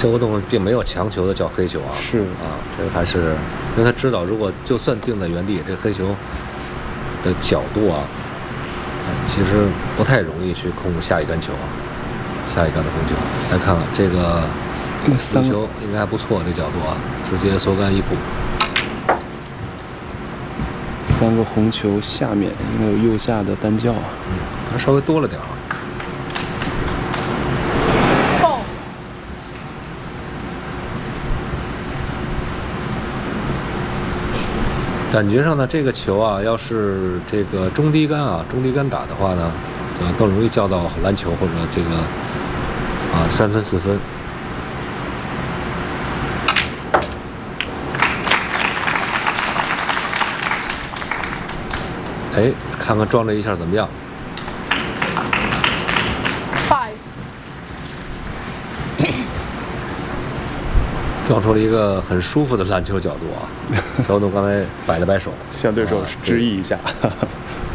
肖国栋并没有强求的叫黑球啊， 是啊，这个还是因为他知道，如果就算定在原地，这个黑球的角度啊，其实不太容易去控制下一杆球啊，下一杆的红球。来看看这个红球应该还不错，这角度啊，直接缩杆一扑。 3个红球下面因为有右下的单叫啊， 还稍微多了点啊。感觉上呢，这个球啊，要是这个中低杆打的话呢，更容易叫到篮球或者这个3分4分。哎，看看撞这一下怎么样？撞出了一个很舒服的篮球角度啊！肖国栋刚才摆了摆手， 向对手致意一下。